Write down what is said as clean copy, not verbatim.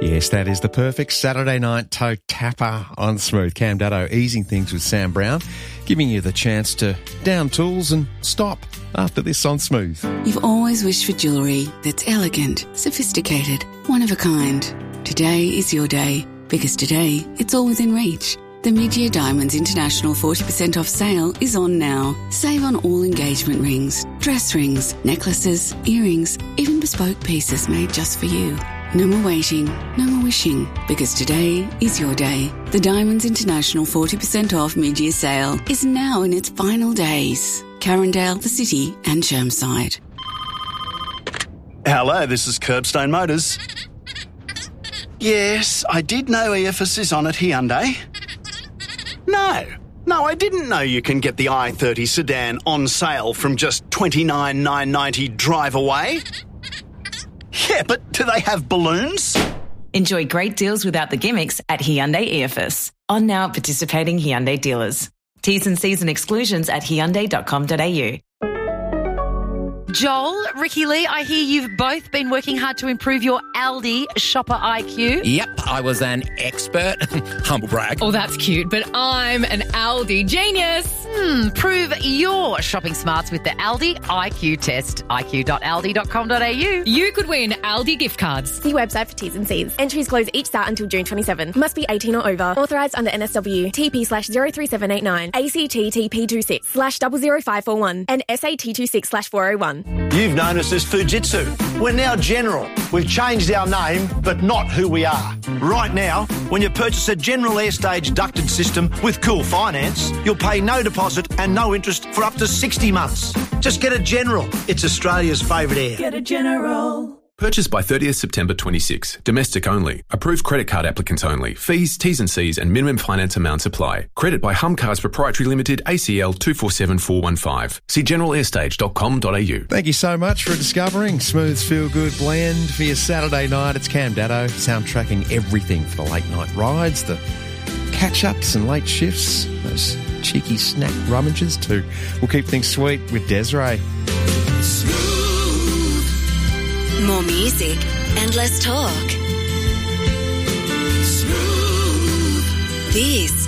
Yes, that is the perfect Saturday night toe tapper on Smooth. Cam Dado easing things with Sam Brown, giving you the chance to down tools and stop after this on Smooth. You've always wished for jewellery that's elegant, sophisticated, one of a kind. Today is your day, because today it's all within reach. The Mid-Year Diamonds International 40% off sale is on now. Save on all engagement rings, dress rings, necklaces, earrings, even bespoke pieces made just for you. No more waiting, no more wishing, because today is your day. The Diamonds International 40% off mid-year sale is now in its final days. Carindale, the City and Chermside. Hello, this is Curbstone Motors. Yes, I did know EFS is on at Hyundai. No, I didn't know you can get the i30 sedan on sale from just $29,990 drive away. Yeah, but do they have balloons? Enjoy great deals without the gimmicks at Hyundai EFS. On now participating Hyundai dealers. T's and C's and exclusions at hyundai.com.au. Joel, Ricky Lee, I hear you've both been working hard to improve your Aldi shopper IQ. Yep, I was an expert. Humble brag. Oh, that's cute, but I'm an Aldi genius. Prove your shopping smarts with the Aldi IQ test. iq.aldi.com.au. You could win Aldi gift cards. See website for T's and C's. Entries close each start until June 27. Must be 18 or over. Authorised under NSW. TP/03789. ACT TP26/00541. And SAT26/401. You've known us as Fujitsu. We're now General. We've changed our name, but not who we are. Right now, when you purchase a General Airstage ducted system with Cool Finance, you'll pay no deposit and no interest for up to 60 months. Just get a General. It's Australia's favourite air. Get a General. Purchased by 30th September 26. Domestic only. Approved credit card applicants only. Fees, T's and C's and minimum finance amounts apply. Credit by Humcars Proprietary Limited, ACL 247415. See generalairstage.com.au. Thank you so much for discovering Smooth's Feel Good blend for your Saturday night. It's Cam Dado, soundtracking everything for the late night rides, the catch-ups and late shifts, those cheeky snack rummages too. We'll keep things sweet with Desiree. More music and less talk. Smooth. This